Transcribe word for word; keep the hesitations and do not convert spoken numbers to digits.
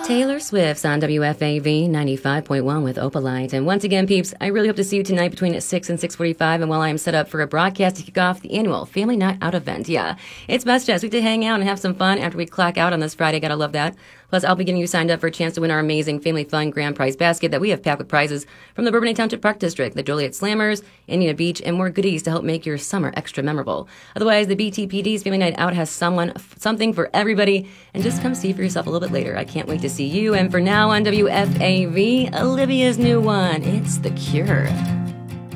Taylor Swift's on W F A V ninety-five point one with Opalite. And once again, peeps, I really hope to see you tonight between six and six forty-five. And while I am set up for a broadcast to kick off the annual Family Night Out event. Yeah, it's best just we get to hang out and have some fun after we clock out on this Friday. Gotta love that. Plus, I'll be getting you signed up for a chance to win our amazing Family Fun Grand Prize basket that we have packed with prizes from the Bourbonnais Township Park District, the Joliet Slammers, Indiana Beach, and more goodies to help make your summer extra memorable. Otherwise, the B T P D's Family Night Out has someone, something for everybody, and just come see for yourself a little bit later. I can't wait to see you. And for now on W F A V, Olivia's new one. It's The Cure.